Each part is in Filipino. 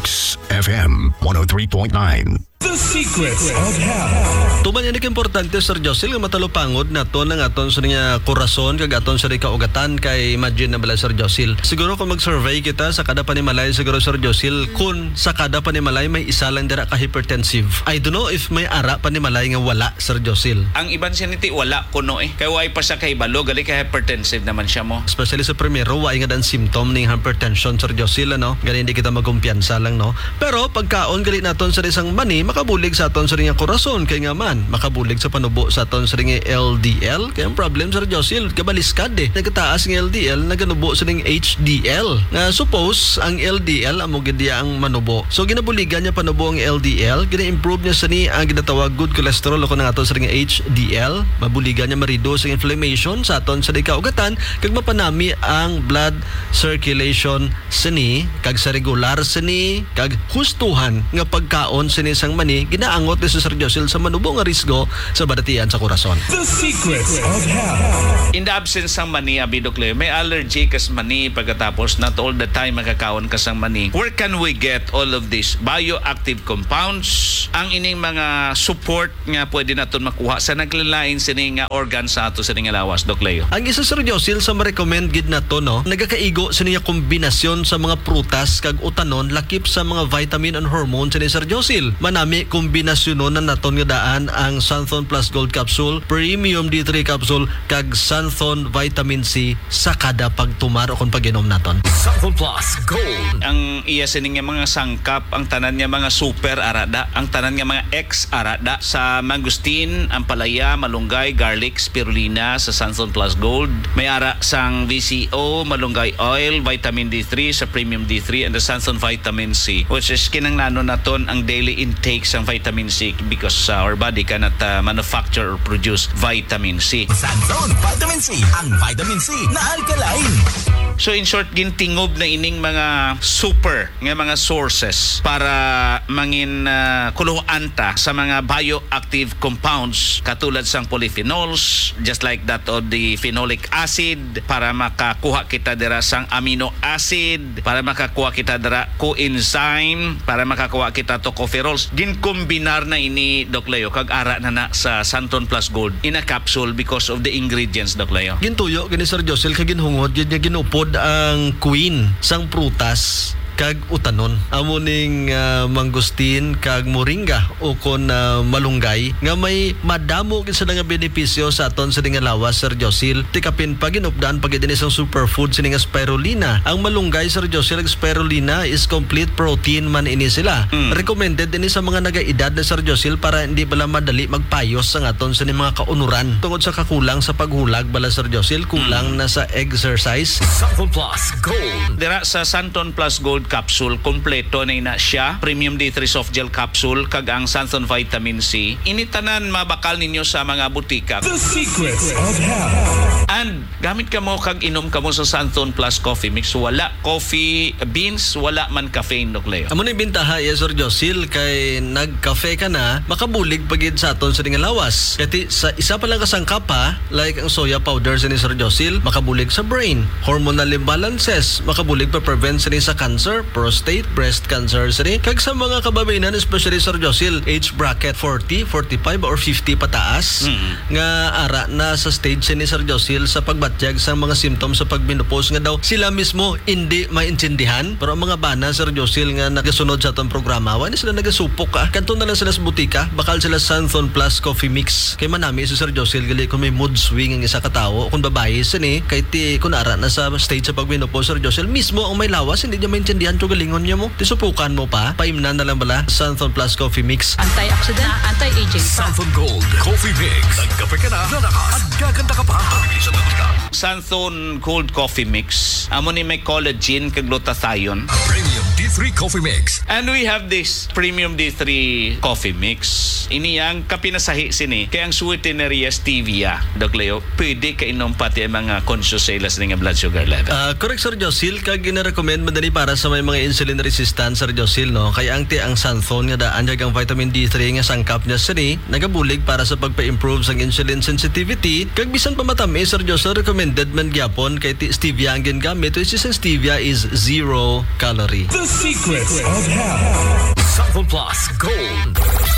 Mix FM 103.9. The Secrets of Health. Tuman yan importante, Sir Josil, nga matalupangod na to ng aton sa nga kurason, kag aton sa kaugatan kay imagine na bala, Sir Josil. Siguro kung mag-survey kita sa kada panimalay, siguro, Sir Josil, kung sa kada panimalay may isa lang dira ka hypertensive. I don't know if may ara panimalay nga wala, Sir Josil. Ang iban siya niti wala kuno kay way pa siya kay balo, gali kay hypertensive naman siya mo. Especially sa primero, way nga dan symptom ng hypertension, Sir Josil, ano? Gali hindi kita magkumpiyansa lang, no? Pero pagkaon gali naton sa isang mani, makabulig sa aton sa ring kurason kay nga man makabulig sa panubo sa aton sa ring LDL kay ang problem, Sir Josil, kabaliskad nagataas ng LDL naganubo sa ring HDL nga suppose ang LDL amo gid ang manubo, so ginabuligan niya panubo ang LDL, gina-improve niya sa ni ang ginatawag good cholesterol o nga aton sa ring HDL, mabuligan niya ma-reduce ang inflammation sa aton sa kaugatan kag mapanami ang blood circulation sa ni kag sa regular sa ni kag hustuhan nga pagkaon sa ni sang mani ginaangot ni Sir Josil sa manubo nga risgo sa badatian sa kurason. The Secrets of Health. In the absence ng mani, Abidokle, may allergy kas mani pagkatapos not all the time makakaon kas ang mani. Where can we get all of these bioactive compounds? Ang ining mga support nga pwede naton makuha sa naglalain sini nga organ sa ato sa nga lawas, Dokleo. Ang isa, Sir Josil, sa ma-recommend gid nato, no, nagakaigo sa niya kombinasyon sa mga prutas kag utanon lakip sa mga vitamin and hormone sa ni Sir Josil. Manami kombinasyonon na naton nga daan ang Santhon Plus Gold Capsule, Premium D3 Capsule kag Santhon Vitamin C sa kada pagtumar o kung pag-inom naton. Santhon Plus Gold. Ang iya sini nga mga sangkap, ang tanan nga mga super arada, ang tanan nga mga X arada sa mangustin, ampalaya, malunggay, garlic, spirulina sa Santhon Plus Gold. May ara sang VCO, malunggay oil, vitamin D3 sa Premium D3 and the Santhon Vitamin C, which is kinanglanon naton ang daily intake sang vitamin C because our body cannot manufacture or produce vitamin C. Santhon Vitamin C, ang vitamin C na alkaline. So in short, gintingob na ining mga super nga mga sources para mangin kuluhan ta sa mga bioactive compounds katulad sang polyphenols, just like that of the phenolic acid, para makakuha kita dira sang amino acid, para makakuha kita dira coenzyme, para makakuha kita tocopherols. Ginkombinar na ini, Doc Leo, kag ara na sa Santhon Plus Gold in a capsule because of the ingredients, Doc Leo. Gintuyo gini, Sir Josil, kag ginhungod gid nga ginupod ang queen sang prutas kag utanon amo ning mangustin kag moringa o kon malunggay nga may madamo gid sa nga benepisyo sa aton sa nga lawas, Sir Josil. Tikapin pa ginupdan pag dinhi sang superfood sa nga spirulina. Ang malunggay, Sir Josil, ag spirulina is complete protein man ini sila. Recommended din sa mga nagaedad na, Sir Josil, para hindi bala madali magpayos sa aton sa mga kaunuran tungod sa kakulang sa paghulag bala, Sir Josil, kulang na sa exercise. Santhon Plus Gold. Dira sa Santhon Plus Gold Capsule, kompleto na ina siya. Premium D3 Soft Gel Capsule kag ang Santhon Vitamin C. Initanan mabakal ninyo sa mga butika. The Secrets of Health. And gamit ka mo kag inom ka mo sa Santhon Plus Coffee Mix. Wala coffee beans, wala man caffeine, Doc Leo. Amo ni bintaha, Sir Josil, kay nagkafe ka na, makabulig pagid sa aton sa nga lawas. Kati sa isa pa lang kasangkap ha, like ang soya powder sa ni Sir Josil, makabulig sa brain. Hormonal imbalances, makabulig pa prevent sa ni sa cancer, prostate, breast cancer sa ni. Kag sa mga kababainan, especially, Sir Josil, age bracket 40, 45 or 50 pataas, nga ara na sa stage sa ni Sir Josil sa pagbatyag sa mga symptoms sa pagmenopause nga daw sila mismo hindi maintindihan. Pero ang mga bana, Sir Josil, nga nagasunod sa atong programa, wala sila nagasupok ka. Kanto na lang sila sa butika, bakal sila Santhon Plus Coffee Mix. Kay manami si Sir Josil, gali kung may mood swing ang isa katao, kung babae sini, kay ti kung ara na sa stage sa pagmenopause, Sir Josil, mismo ang may lawas, hindi niya maintindihan kung galingon niya mo. Tisupukan mo pa, paimnan na lang bala Santhon Plus Coffee Mix. Antioxidant, anti-aging. Santhon Gold Coffee Mix. Nagkape ka na, lalakas at gaganda ka pa. Sa ka. Santhon Gold Coffee Mix. Amo ni may collagen kag glutathione. Premium D3 Coffee Mix. And we have this Premium D3 Coffee Mix. Ini ang kapinasahi sini kay ang sweeteneria stevia, Doc Leo. Pwede ka inom pati ang mga conscious sales ng blood sugar level. Correct, Sir Josil, kag gina-recommend madali para sa may mga insulin resistant, Sir Josil, no? Kaya ang Santhon nga daan ang vitamin D3 nga sangkap niya sini nagabulig para sa pagpa-improve sa insulin sensitivity. Kag bisan pa matami, Sir Josil, recommended man gyapon kay stevia ang gingamit, which is stevia is 0 calorie. The Secrets of Health. Sample Plus Gold.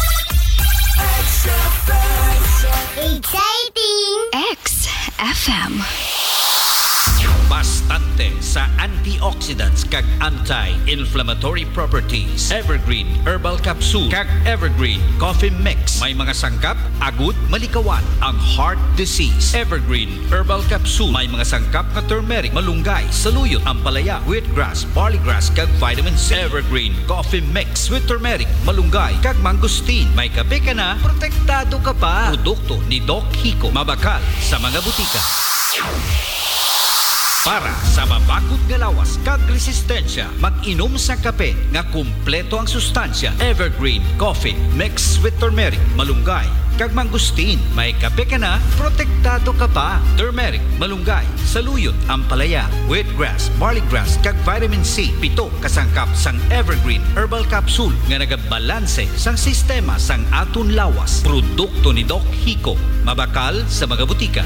Exciting! XFM. Bastante sa antioxidants kag anti-inflammatory properties. Evergreen Herbal Capsule kag Evergreen Coffee Mix. May mga sangkap, agud, malikawan ang heart disease. Evergreen Herbal Capsule. May mga sangkap na turmeric, malunggay, saluyot, ampalaya, wheatgrass, barleygrass kag vitamin C. Evergreen Coffee Mix with turmeric, malunggay kag mangosteen. May kape ka na, protektado ka pa. Produkto ni Doc Hico. Mabakal sa mga butika. Para sa mabakod nga lawas kag resistensya, mag-inom sa kape nga kumpleto ang sustansya. Evergreen Coffee Mix with turmeric, malunggay kag mangosteen. May kape ka na, protektado ka pa. Turmeric, malunggay, saluyot, ampalaya, wheatgrass, barleygrass kag vitamin C. 7 kasangkap sang Evergreen Herbal Capsule nga nagabalanse sang sistema sang aton lawas. Produkto ni Doc Hico. Mabakal sa mga butika.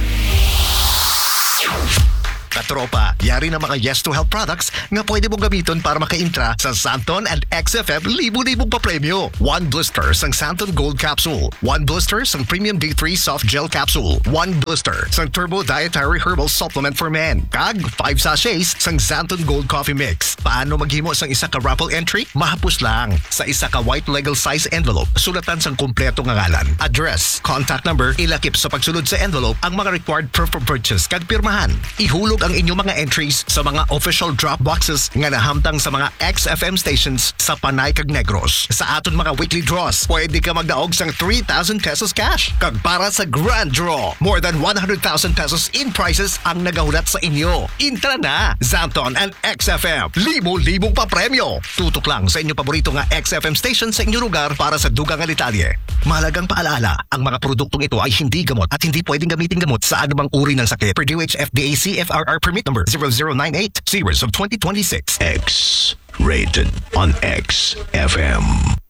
Katropa, yari na mga Yes to Health products nga pwede mong gamiton para maka-intra sa Santon and XFM libo-libong papremyo. 1 blister sang Santon Gold Capsule. 1 blister sang Premium D3 Soft Gel Capsule. 1 blister sang Turbo Dietary Herbal Supplement for Men. Kag 5 sachets sang Santon Gold Coffee Mix. Paano maghimo sang isa ka raffle entry? Mahapos lang. Sa isa ka white legal size envelope, sulatan sang kumpleto nga ngalan, address, contact number, ilakip sa pagsulod sa envelope ang mga required proof of purchase kag pirmahan. Ihulog ang inyong mga entries sa mga official drop boxes nga nahamtang sa mga XFM stations sa Panay kag Negros. Sa aton mga weekly draws, pwede ka magdaog sang 3,000 pesos cash. Kag para sa grand draw, more than 100,000 pesos in prizes ang nagahulat sa inyo. Intra na! Santon and XFM, libo-libong pa premyo. Tutok lang sa inyong paborito nga XFM station sa inyong lugar para sa dugang nga detalye. Mahalagang paalaala, ang mga produktong ito ay hindi gamot at hindi pwedeng gamitin gamot sa anumang uri ng sakit. Per DOH-FDA CFRR permit number 0098 series of 2026. X rated on XFM.